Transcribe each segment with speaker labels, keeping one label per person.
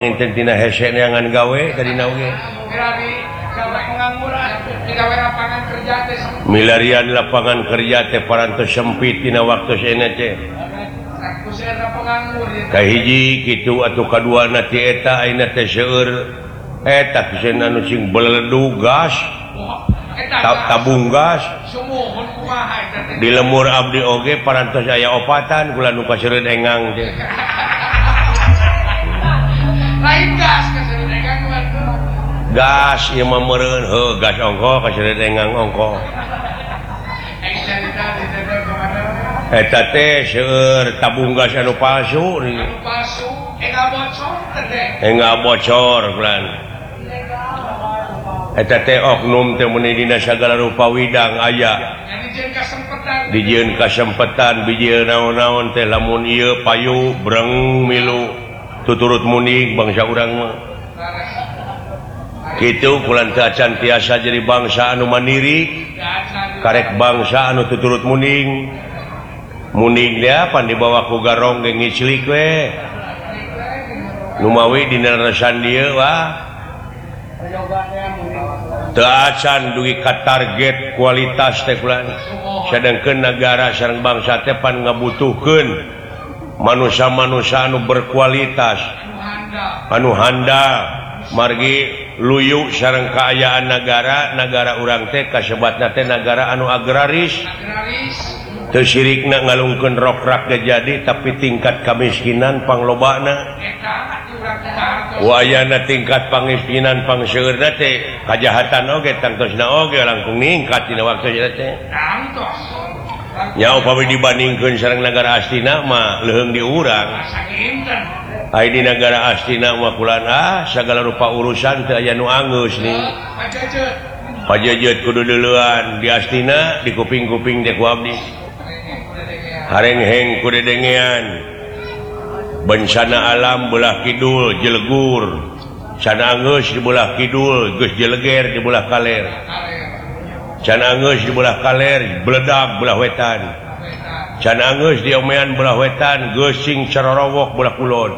Speaker 1: Intentina hese neangan gawe tadi nauge. Milarian lapangan kerja teh parantos sempit dina waktu sena teh. Kahiji kitu atuh kaduana ti eta ayeuna teh seueur eta pikeun anu sing beledu gas. Tabung gas. Di lemur abdi oge parantos aya opatan kula nu kaseureun engang teh. Lain gas ieu mah meureun heuh gas ongko kaseureun engang ongko eta teh seueur tabung gas anu palsu enggak bocor kulan eta teh oknum teh meuni dina sagala rupa widang aya dijieun kasempetan bijieun naon-naon teh lamun ieu payu breng milu tuturut muning bangsa urang mah kitu kulan teu acan tiasa jadi bangsa anu mandiri karek bangsa anu tuturut muning dia pan dibawa ku garong ge ngiclik we nu mawi dina resan dieu wah teu acan dugi ka target kualitas teh kulan sadengkeun nagara sareng bangsa teh pan ngabutuhkeun manusia-manusia anu berkualitas anu handal margi luyu sareng kaayaan negara urang teh kasebatna teh negara anu agraris teu sirikna ngalungkeun rokrak jadi tapi tingkat kemiskinan panglobana wayana tingkat pangmiskinan pangseueurna teh kajahatan oge tangtosna oge langkung ningkat dina waktu teh nya upami dibandingkeun sareng negara astina mah leuheung di urang ai di negara astina mah kulan sagala rupa urusan teu aya nu anggeus nih pajejeut kudu deuleuan di astina di kuping-kuping teh ku abdi harengheng ku dedengean bencana alam belah kidul jelegur sana anggeus di belah kidul geus jeleger di belah kaler can anggeus di belah kaler beledak belah wetan can anggeus di omean belah wetan geusing carorowok belah kulon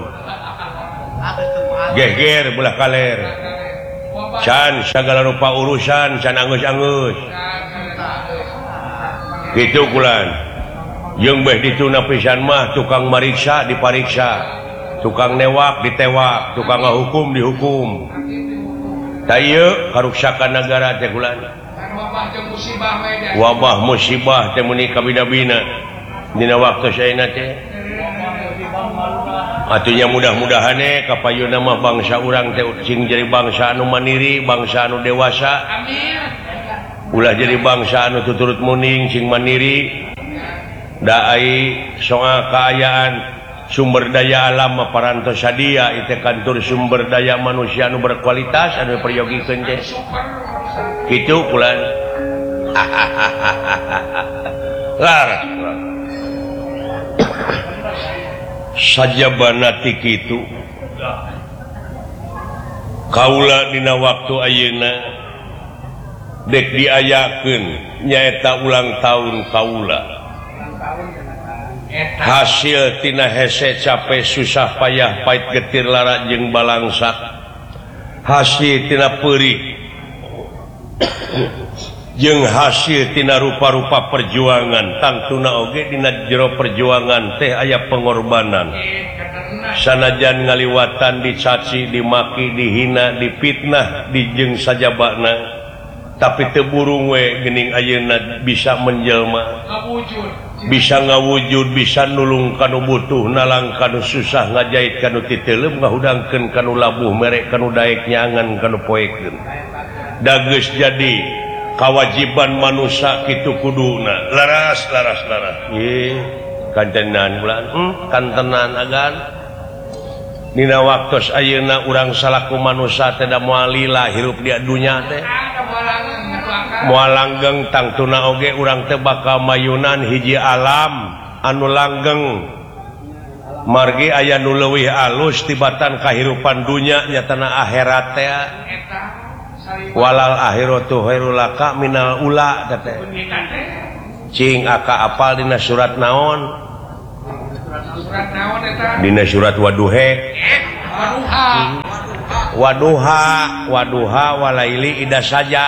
Speaker 1: geger belah kaler can sagala rupa urusan can anggeus gitu kulan jeung beh dituna pisan mah tukang mariksa dipariksa tukang newak ditewak tukang ngahukum dihukum tah ieu karuksakan nagara teh kulan wabah musibah teh muni kabina-bina dina waktu saeuna teh atunya mudah-mudahan kapayuna mah bangsa urang teh sing jadi bangsa anu mandiri bangsa anu dewasa ulah jadi bangsa anu tuturut muning sing mandiri da ai soal kaayaan sumber daya alam mah parantos sadia ieu kantor sumber daya manusia anu berkualitas anu peryogikeun teh kitu kulan sajabana ti kitu kaula dina waktu ayeuna dek diayakeun nyaeta ulang tahun kaula hasil tina hese capek susah payah pait getir lara jeung balangsak hasil tina peurih jeung hasil tina rupa-rupa perjuangan tangtuna oge dina jero perjuangan teh aya pengorbanan sanajan ngaliwatan dicaci dimaki dihina dipitnah dijeng sajabana tapi teu burung we geuning ayeuna bisa menjelma bisa ngawujud bisa nulung kanu butuh nalang kanu susah ngajait kanu titeuleum ngahudangkeun kanu labuh mere kanu daek nyangan kanu poekeun da geus jadi kewajiban manusia kitu kuduna laras ieu kantenan bulan kantenan agan dina waktos ayeuna urang salaku manusia teh da moal lila hirup di dunya teh moal langgeng tangtuna oge urang teh bakal mayunan hiji alam anu langgeng margi aya nu leuwih alus tibatan kahirupan dunya nyatana akhirat teh walal akhiratu khairul laka minal ula teh cing aka apal dina surat naon dina surat Waduhe waduha walaili ida saja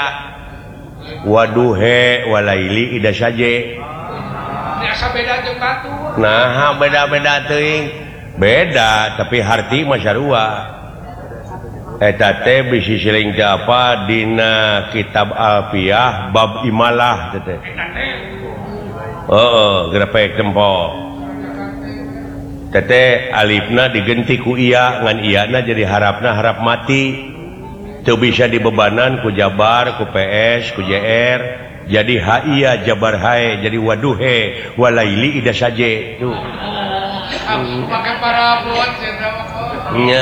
Speaker 1: waduhe walaili ida saja nah beda-beda teuing beda tapi harti masyarua eta teh bisi siling teh apa dina kitab Alfiyah bab imalah teh grepek tempo teh alifna digenti ku iya ngan iyana jadi harapna harap mati teu bisa dibebanan ku jabar ku PS ku JR jadi haia jabar hae jadi waduhe walaili ida saje tuh pakai parabot nya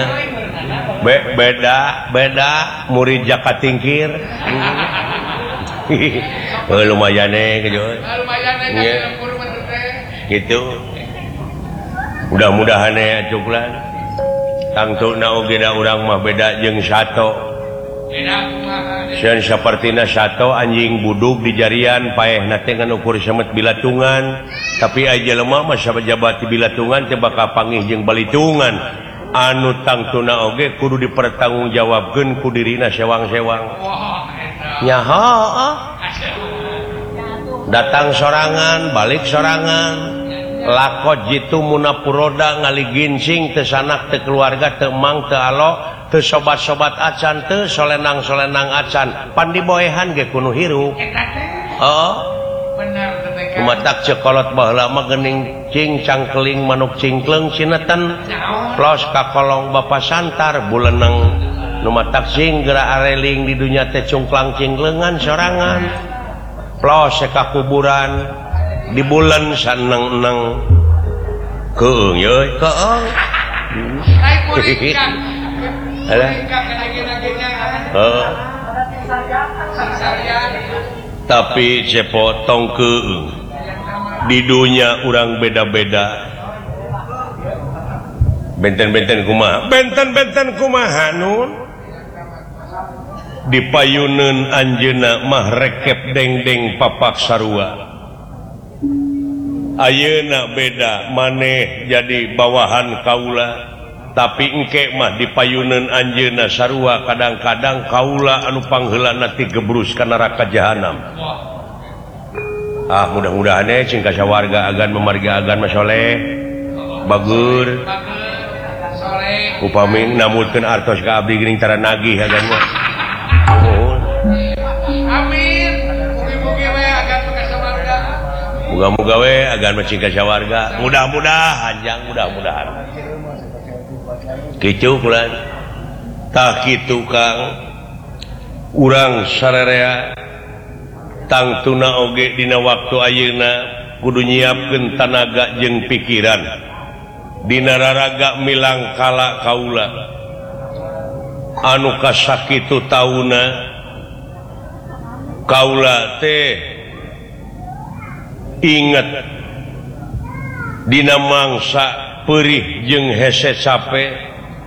Speaker 1: beda murid Jaka Tingkir lumayan gitu mudah-mudahan ya cuklan tangtuna oge da urang mah beda jeung sato sieun sapertina sato anjing budug di jarian paehna teh ngan ukur semet bilatungan tapi aya jelema mah sajabat di bilatungan teh bakal panggih jeung balitungan anu tangtuna oge kudu dipertanggungjawabkeun ku dirina sewang-sewang nyaho datang sorangan balik sorangan lakot jitu munapuroda ngali ginsing teu sanak teu keluarga teu mang teu alo teu sobat-sobat acan teu solenang-solenang acan pan diboehan ge kudu hirup bener kumatak cekolot baheula mah geuning cing cangkeling manuk cingkleng sineten plos ka kolong bapa santar buleuneng nu matak sing geura areling di dunya teh cungklang cingklengan sorangan plos ka kuburan di bulan saneng-neng keung yeuy keung tapi cepo tong keung di dunia urang beda-beda benten-benten kumaha nun dipayuneun anjeunna mah rekep dengdeng papak sarua ayeuna beda maneh jadi bawahan kaula tapi engke mah dipayuneun anjeunna sarua kadang-kadang kaula anu pangheulana ti gebrus ka neraka jahanam mudah-mudahan cing ka sawarga agan memargi agan masoleh bagur upami namulkeun artos ka abdi geuning tara nagih agan mah amin mugi-mugi we agan ka sawarga muga-muga we agan macing ka sawarga mudah-mudahan jang mudah-mudahan kicu kulan tah kitu Kang urang sarerea tangtuna oge dina waktu ayeuna kudu nyiapkeun tanaga jeung pikiran dina raraga milang kala kaula anu kasakitu tauna kaula teh inget dina mangsa perih jeung hese capek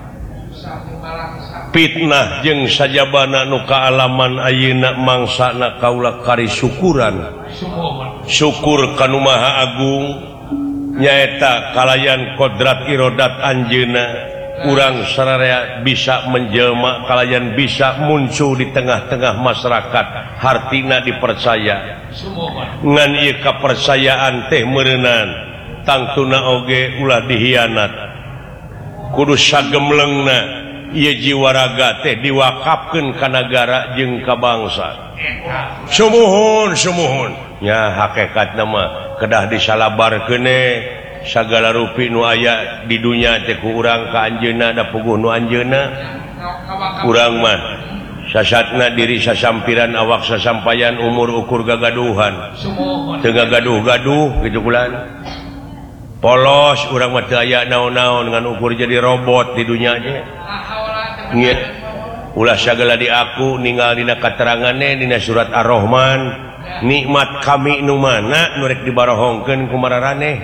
Speaker 1: fitnah jeung sajabana nu kaalaman ayeuna mangsana kaula kari syukuran syukur kanu Maha Agung nyaeta kalayan kodrat irodat anjeunna urang sararea bisa menjelma kalayan bisa muncul di tengah-tengah masyarakat hartina dipercaya ngan ieu kapercayaan teh meureunnan tangtuna oge ulah dihianat kudu sagemlengna ieu jiwa raga teh diwakafkeun ka nagara jeung ka bangsa sumuhun nya hakikatna mah kedah disalabarkeun sagala rupi nu aya di dunya teh ku urang ka anjeunna da puguh nu anjeunna urang mah sasatna diri sasampiran awak sasampayan umur ukur gagaduhan teu gagaduh-gaduh kitu kulan polos urang mah teu aya naon-naon ngan ukur jadi robot di dunya teh ngieu ulah sagala di aku ninggal dina kateranganna dina surat Ar-Rahman nikmat kami nu mana nu rek dibarohongkeun ku mararaneh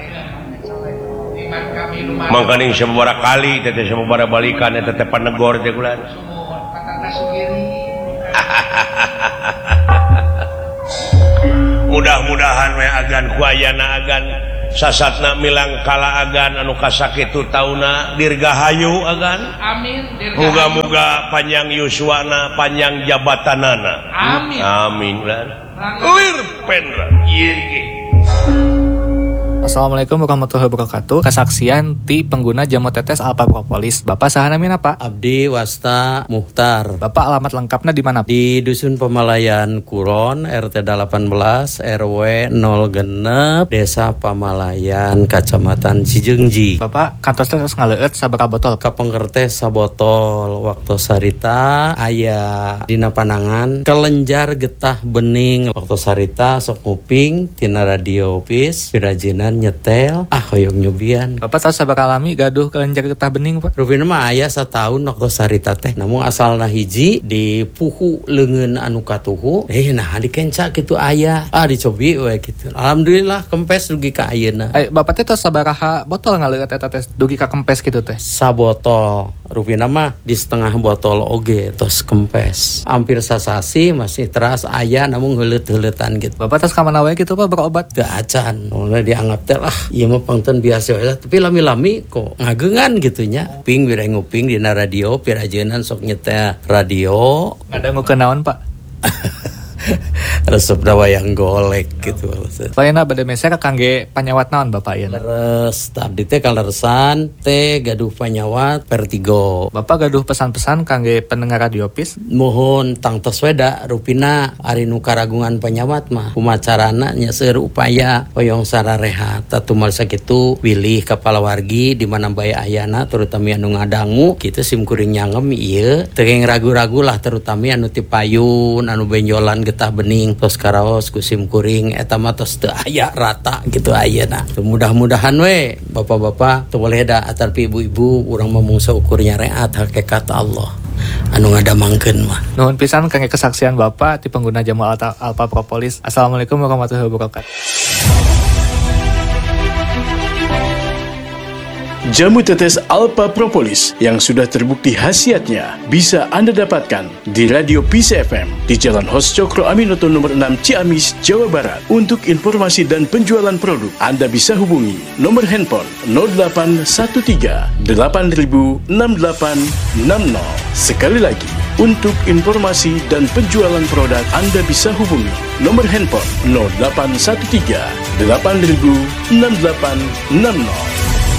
Speaker 1: mangkaning sababaraha kali teh sababaraha balikan eta teh panegor teh kulan mudah-mudahan we agan ku ayana agan sasatna milang kalaagan anu kasakitu tauna dirgahayu agan.
Speaker 2: Amin.
Speaker 1: Muga-muga panjang yuswana, panjang jabatanana.
Speaker 2: Amin.
Speaker 1: Amin. Lir pendra. Ieu ge.
Speaker 3: Assalamualaikum warahmatullahi wabarakatuh. Kesaksian ti pengguna jamu tetes Alpha Propolis. Bapak saha namina Pak?
Speaker 4: Abdi Wasta Muhtar.
Speaker 3: Bapak alamat lengkapnya di mana?
Speaker 4: Di Dusun Pamalayan Kuron, RT 18, RW 06, Desa Pamalayan, Kecamatan Cijeungji.
Speaker 3: Bapak kantos terus ngaleueut sabaraha botol?
Speaker 4: Kapengker sabotol waktu sarita aya dina panangan kelenjar getah bening waktu sarita sok nguping tina radio pis pirajinan nyetel hoyong nyubian.
Speaker 3: Bapak tahu sabaraha lami gaduh kelenjar getah bening Pak?
Speaker 4: Rupina mah aya satahun waktu sarita teh. Namun asalna hiji di puhu leungeun anu katuhu. Nah dikenca kitu aya. Dicobi we kitu. Alhamdulillah kempes dugi ka ayeuna.
Speaker 3: Bapak teh tos sabaraha botol ngaleueut eta teh dugi ka kempes kitu teh?
Speaker 4: Sabotol. Rupina mah di setengah botol oge tos kempes. Hampir sasasi masih teras aya namun heuleut-heuleutan gitu.
Speaker 3: Bapak tos ka mana wae kitu Pak berobat?
Speaker 4: Teu acan. Mulai dianggap teh ieu mah pangten biasa we tapi lami-lami kok ngageungan gitunya. Nguping bere nguping dina radio pirajeunan sok nyetel radio.
Speaker 3: Ngadangukeun naon Pak?
Speaker 4: Resep dawayang golek gitu.
Speaker 3: Lainna bade meser kangge panyawat naon Bapak ieu?
Speaker 4: Leres tadi teh kaleresan teh gaduh panyawat Vertigo.
Speaker 3: Bapak gaduh pesan-pesan kangge pendengar radio pis?
Speaker 4: Mohon tangtos weda rupina ari nu karagungan panyawat mah kumacarana nya seueur upaya hoyong sararehat tatumal sakitu wilih kepala wargi di mana bae ayana terutama anu ngadangu kitu simkuring nyangem ieu teu ragu-ragu lah terutama anu ti payun anu benjolan getah bening tos karaos ku simkuring eta mah tos teu aya rata gitu ayeuna. Mudah-mudahan we bapak-bapak teu boleh da atarpi ibu-ibu urang mah mung saukurnya reat hakikat Allah anu ngadamangkeun mah.
Speaker 3: Nuhun pisan kangge kesaksian Bapak ti pengguna jamu Alpha Propolis. Assalamualaikum warahmatullahi wabarakatuh.
Speaker 5: Jamu tetes Alpha Propolis yang sudah terbukti khasiatnya bisa Anda dapatkan di Radio Peace FM di Jalan Hos Cokro Aminoto nomor 6 Ciamis, Jawa Barat. Untuk informasi dan penjualan produk, Anda bisa hubungi nomor handphone 0813 8000 6860. Sekali lagi, untuk informasi dan penjualan produk, Anda bisa hubungi nomor handphone 0813 8000 6860.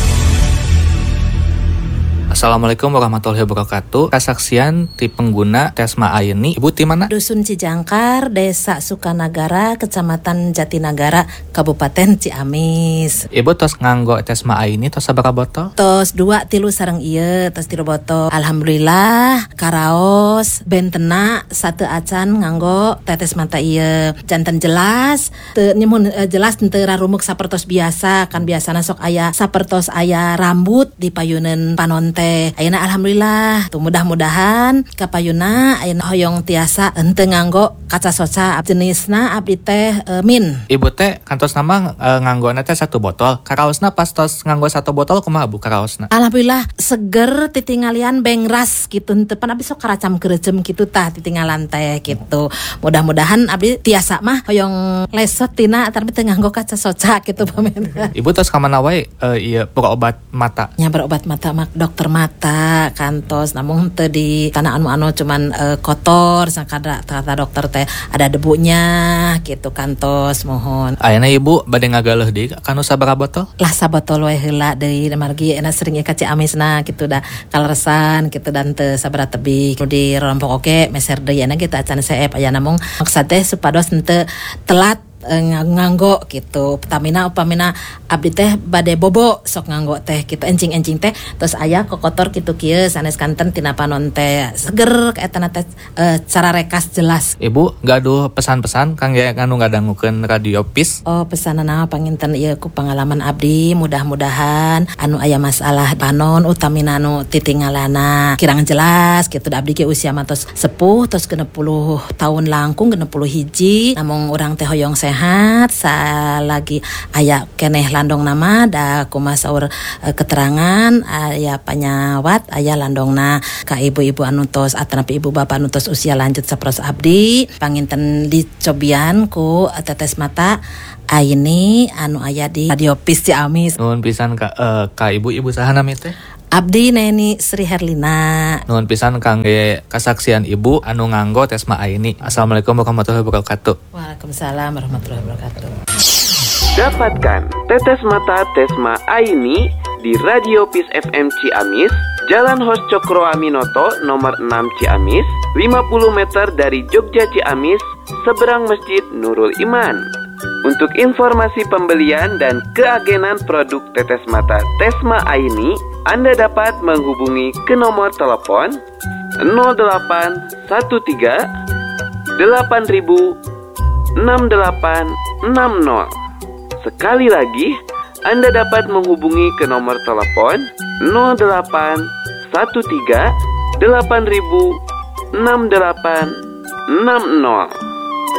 Speaker 3: Assalamualaikum warahmatullahi wabarakatuh. Kesaksian ti pengguna Tesma Aini. Ibu ti mana?
Speaker 6: Dusun Cijangkar, Desa Sukanagara, Kecamatan Jatinagara, Kabupaten Ciamis.
Speaker 3: Ibu tos nganggo Tesma Aini tos sabaraha botol?
Speaker 6: Tos 2 3 sareng ieu, tos 3 botol. Alhamdulillah karaos bentena 1 acan nganggo tetes mata ieu. Janten jelas, teu nyemun jelas teu rarumuk sapertos biasa, kan biasana sok aya sapertos aya rambut di payuneun panonte. Ayeuna alhamdulillah tuh mudah-mudahan kapayuna ayeuna hoyong tiasa henteu nganggo kaca soca jenisna abdi teh min.
Speaker 3: Ibu teh kantos nama nganggona teh 1 botol. Karaosna pas tos nganggo 1 botol kumaha Bu karaosna?
Speaker 6: Alhamdulillah seger titingalian bengras gitu henteu pan abdi sok karacam keureuceum kitu tah titinggalan teh gitu. Mudah-mudahan abdi tiasa mah hoyong lesot tina tapi teu nganggo kaca soca gitu pamen.
Speaker 3: Ibu tos ka mana wae ieu berobat mata?
Speaker 6: Nya berobat mata mak dokter mata kantos namun teu di tanah anu cuman kotor sakada kata dokter teh ada debunya gitu kantos mohon.
Speaker 3: Ayeuna Ibu bade ngagaleuh deui kanu sabaraha botol?
Speaker 6: Lah sabotol we heula deui margi ena sering ka Ciamisna gitu dah kaleresan gitu dan teu sabaraha tebih di rompok oke meser deui ena kita acan seep aya namung maksud teh supados henteu telat nganggo gitu. Upamina abdi teh bade bobo sok nganggo teh gitu encing-encing teh terus aya kokotor kitu kieu sanes kanten tina panon teh seger kaetana teh cara rekas jelas.
Speaker 3: Ibu gaduh pesan-pesan kangge anu ngadangukeun radio pis?
Speaker 6: Oh pesanana panginten ieu ku pengalaman abdi mudah-mudahan anu aya masalah panon utamina anu titingalana kirang jelas gitu da abdi ge usia matos sepuh tos 60 tahun langkung 60 hiji namung urang teh hoyong sehat rehat salagi aya keneh landong nama da kumaha saur keterangan aya panyawat aya landongna ka ibu-ibu anu tos atanapi ibu bapak anu tos usia lanjut saperos abdi panginten dicobian ku tetes mata Aini anu aya di Radio Pis Ciamis.
Speaker 3: Nuhun pisan ka ibu-ibu saha nami teh?
Speaker 6: Abdi Neni Sri Herlina.
Speaker 3: Nuhun pisan kangge kasaksian ibu anu nganggo Tesma Aini. Assalamualaikum warahmatullahi wabarakatuh.
Speaker 6: Waalaikumsalam warahmatullahi wabarakatuh.
Speaker 2: Dapatkan tetes mata Tesma Aini di Radio Pis FM Ciamis, Jalan Hos Cokro Aminoto nomor 6 Ciamis, 50 meter dari Jogja Ciamis, seberang Masjid Nurul Iman. Untuk informasi pembelian dan keagenan produk tetes mata Tesma Aini, Anda dapat menghubungi ke nomor telepon 0813 8000 6860. Sekali lagi, Anda dapat menghubungi ke nomor telepon 0813 8000 6860.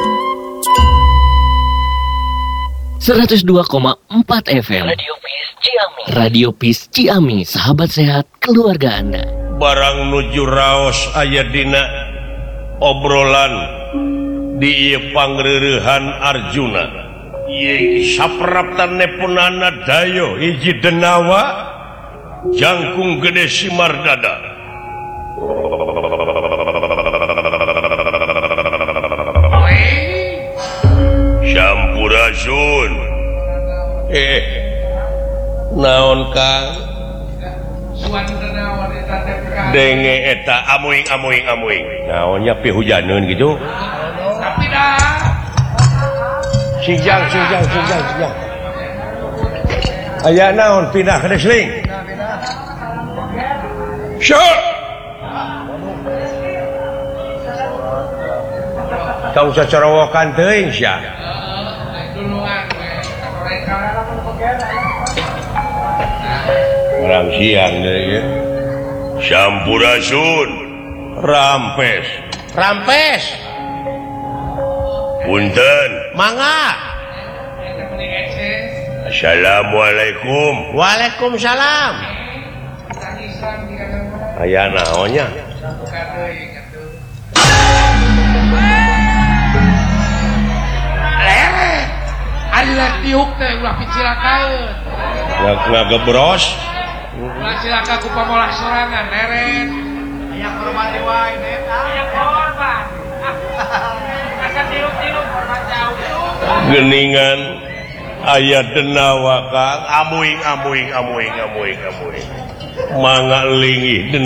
Speaker 7: 102,4 FM Radio Pis Ciamis. Radio Pis Ciamis, sahabat sehat keluarga Anda.
Speaker 1: Barang nuju raos aya dina obrolan di ieu pangreurehan Arjuna. Ieu sapraptan nepunana dayo hiji denawa jangkung gede Simardada. Sampurasun. Naon Kang? Denge eta amuing. Naonnya pihujaneun gitu? Tapi dah. Sinjang. Aya naon pindah ke desling? Syuk. Tong cocorowokan teuing sia. Orang siang deui. Sampurasun. Rampes. Punten.
Speaker 8: Mangga.
Speaker 1: Assalamualaikum.
Speaker 8: Waalaikumsalam.
Speaker 1: Aya naonnya?
Speaker 8: Ada tiuk teh ulah picilakaeun.
Speaker 1: Ngagebros.
Speaker 8: Ulah cilaka ku pamolah sorangan leret. Aya korban di wae net. Aya korban. Asa tiuk-tiuk korban jauh.
Speaker 1: Geningan aya denawa Kang amuing. Mangga linggih